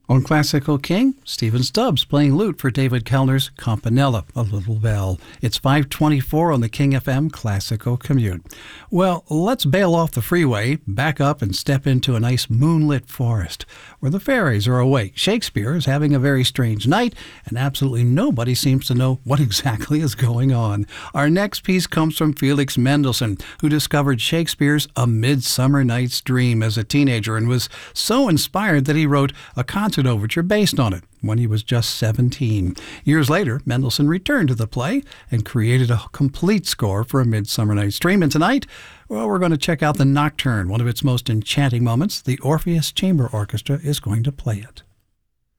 On Classical King, Stephen Stubbs playing lute for David Kellner's Campanella, A Little Bell. It's 5:24 on the King FM Classical Commute. Well, let's bail off the freeway, back up and step into a nice moonlit forest where the fairies are awake. Shakespeare is having a very strange night, and absolutely nobody seems to know what exactly is going on. Our next piece comes from Felix Mendelssohn, who discovered Shakespeare's A Midsummer Night's Dream as a teenager and was so inspired that he wrote a concert overture based on it when he was just 17. Years later, Mendelssohn returned to the play and created a complete score for A Midsummer Night's Dream. And tonight, well, we're going to check out the Nocturne, one of its most enchanting moments. The Orpheus Chamber Orchestra is going to play it.